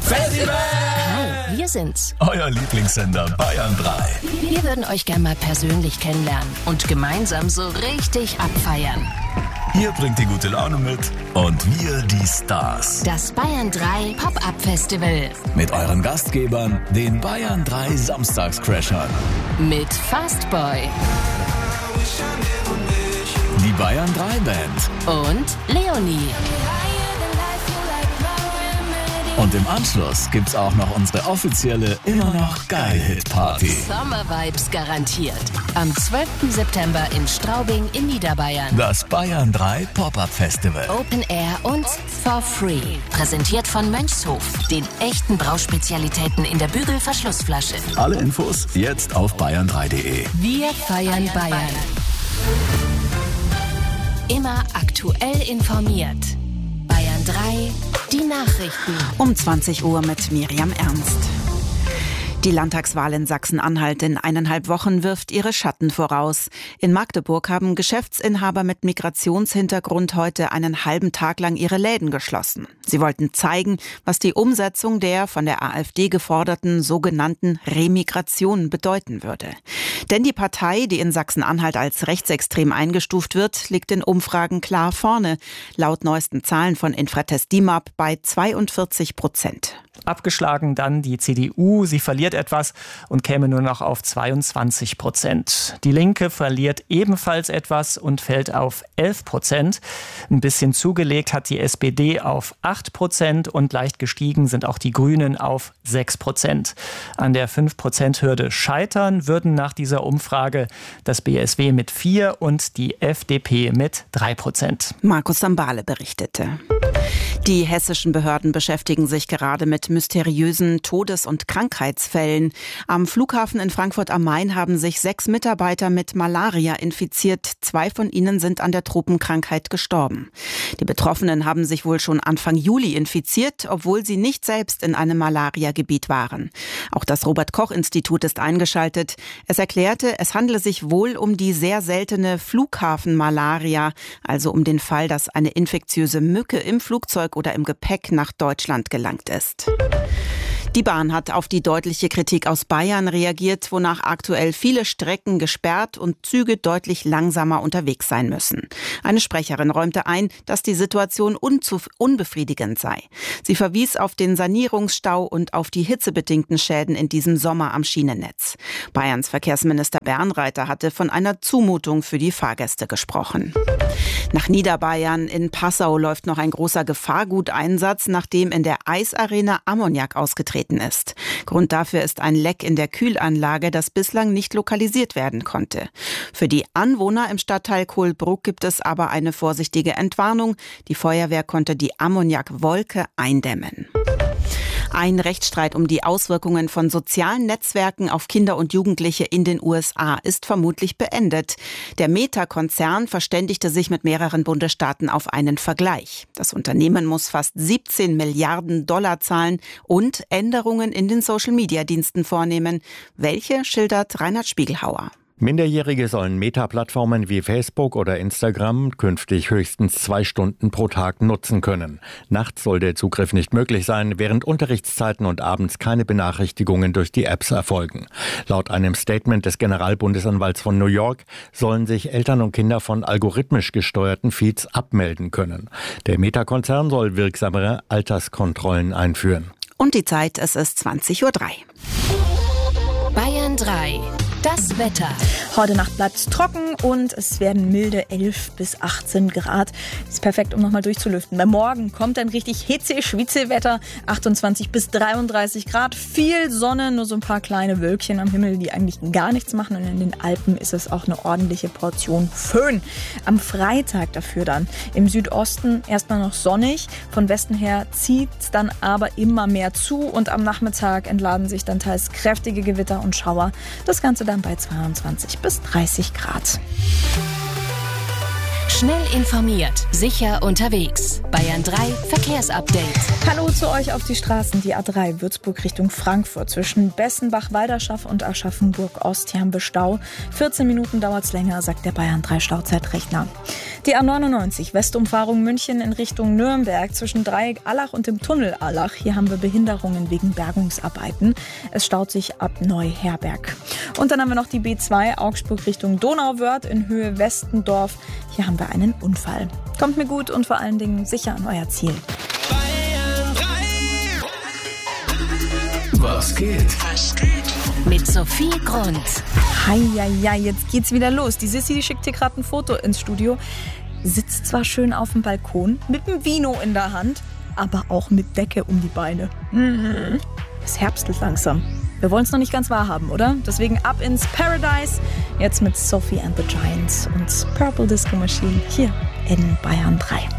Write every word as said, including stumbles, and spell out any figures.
Festival! Hi, wir sind's. Euer Lieblingssender Bayern drei. Wir würden euch gerne mal persönlich kennenlernen und gemeinsam so richtig abfeiern. Ihr bringt die gute Laune mit und wir die Stars. Das Bayern drei Pop-Up Festival. Mit euren Gastgebern, den Bayern drei Samstagscrashern. Mit Fastboy. Die Bayern drei Band. Und Leonie. Und im Anschluss gibt's auch noch unsere offizielle Immer noch geil Hit-Party. Sommer-Vibes garantiert. Am zwölften September in Straubing in Niederbayern. Das Bayern drei Pop-Up Festival. Open Air und for free. Präsentiert von Mönchshof, den echten Brauspezialitäten in der Bügelverschlussflasche. Alle Infos jetzt auf bayern drei punkt de. Wir feiern Bayern. Immer aktuell informiert. Bayern drei, die Nachrichten. Um zwanzig Uhr mit Miriam Ernst. Die Landtagswahl in Sachsen-Anhalt in eineinhalb Wochen wirft ihre Schatten voraus. In Magdeburg haben Geschäftsinhaber mit Migrationshintergrund heute einen halben Tag lang ihre Läden geschlossen. Sie wollten zeigen, was die Umsetzung der von der AfD geforderten sogenannten Remigration bedeuten würde. Denn die Partei, die in Sachsen-Anhalt als rechtsextrem eingestuft wird, liegt in Umfragen klar vorne. Laut neuesten Zahlen von Infratest DIMAP bei zweiundvierzig Prozent. Abgeschlagen dann die C D U. Sie verliert etwas und käme nur noch auf zweiundzwanzig Prozent. Die Linke verliert ebenfalls etwas und fällt auf elf Prozent. Ein bisschen zugelegt hat die S P D auf acht Prozent und leicht gestiegen sind auch die Grünen auf sechs Prozent. An der fünf Prozent Hürde scheitern würden nach dieser Umfrage das B S W mit vier und die F D P mit drei Prozent. Markus Sambale berichtete. Die hessischen Behörden beschäftigen sich gerade mit mysteriösen Todes- und Krankheitsfällen. Am Flughafen in Frankfurt am Main haben sich sechs Mitarbeiter mit Malaria infiziert. Zwei von ihnen sind an der Tropenkrankheit gestorben. Die Betroffenen haben sich wohl schon Anfang Juli infiziert, obwohl sie nicht selbst in einem Malariagebiet waren. Auch das Robert-Koch-Institut ist eingeschaltet. Es erklärte, es handle sich wohl um die sehr seltene Flughafenmalaria, also um den Fall, dass eine infektiöse Mücke im Flugzeug oder im Gepäck nach Deutschland gelangt ist. Die Bahn hat auf die deutliche Kritik aus Bayern reagiert, wonach aktuell viele Strecken gesperrt und Züge deutlich langsamer unterwegs sein müssen. Eine Sprecherin räumte ein, dass die Situation unzuf- unbefriedigend sei. Sie verwies auf den Sanierungsstau und auf die hitzebedingten Schäden in diesem Sommer am Schienennetz. Bayerns Verkehrsminister Bernreiter hatte von einer Zumutung für die Fahrgäste gesprochen. Nach Niederbayern in Passau läuft noch ein großer Gefahrguteinsatz, nachdem in der Eisarena Ammoniak ausgetreten ist. Grund dafür ist ein Leck in der Kühlanlage, das bislang nicht lokalisiert werden konnte. Für die Anwohner im Stadtteil Kohlbruck gibt es aber eine vorsichtige Entwarnung. Die Feuerwehr konnte die Ammoniakwolke eindämmen. Ein Rechtsstreit um die Auswirkungen von sozialen Netzwerken auf Kinder und Jugendliche in den U S A ist vermutlich beendet. Der Meta-Konzern verständigte sich mit mehreren Bundesstaaten auf einen Vergleich. Das Unternehmen muss fast siebzehn Milliarden Dollar zahlen und Änderungen in den Social-Media-Diensten vornehmen. Welche schildert Reinhard Spiegelhauer. Minderjährige sollen Meta-Plattformen wie Facebook oder Instagram künftig höchstens zwei Stunden pro Tag nutzen können. Nachts soll der Zugriff nicht möglich sein, während Unterrichtszeiten und abends keine Benachrichtigungen durch die Apps erfolgen. Laut einem Statement des Generalbundesanwalts von New York sollen sich Eltern und Kinder von algorithmisch gesteuerten Feeds abmelden können. Der Meta-Konzern soll wirksamere Alterskontrollen einführen. Und die Zeit, es ist zwanzig Uhr drei. Bayern drei. Das Wetter. Heute Nacht bleibt es trocken und es werden milde elf bis achtzehn Grad. Ist perfekt, um nochmal durchzulüften. Bei Morgen kommt dann richtig Hitze-Schwitze-Wetter. achtundzwanzig bis dreiunddreißig Grad. Viel Sonne, nur so ein paar kleine Wölkchen am Himmel, die eigentlich gar nichts machen. Und in den Alpen ist es auch eine ordentliche Portion Föhn. Am Freitag dafür dann im Südosten erstmal noch sonnig. Von Westen her zieht es dann aber immer mehr zu. Und am Nachmittag entladen sich dann teils kräftige Gewitter und Schauer. Das Ganze dann bei zweiundzwanzig bis dreißig Grad. Schnell informiert, sicher unterwegs. Bayern drei Verkehrsupdate. Hallo zu euch auf die Straßen. Die A drei Würzburg Richtung Frankfurt zwischen Bessenbach-Walderschaff und Aschaffenburg-Ost. Hier haben wir Stau. vierzehn Minuten dauert es länger, sagt der Bayern drei Stauzeitrechner. Die A neunundneunzig Westumfahrung München in Richtung Nürnberg zwischen Dreieck Allach und dem Tunnel Allach. Hier haben wir Behinderungen wegen Bergungsarbeiten. Es staut sich ab Neuherberg. Und dann haben wir noch die B zwei Augsburg Richtung Donauwörth in Höhe Westendorf. Hier haben wir einen Unfall. Kommt mir gut und vor allen Dingen sicher an euer Ziel. Was geht? Was geht? Mit Sophie Grund. Heieiei, jetzt geht's wieder los. Die Sissi die schickt hier gerade ein Foto ins Studio. Sitzt zwar schön auf dem Balkon, mit einem Vino in der Hand, aber auch mit Decke um die Beine. Mhm. Es herbstelt langsam. Wir wollen es noch nicht ganz wahrhaben, oder? Deswegen ab ins Paradise. Jetzt mit Sophie and the Giants und Purple Disco Machine hier in Bayern drei.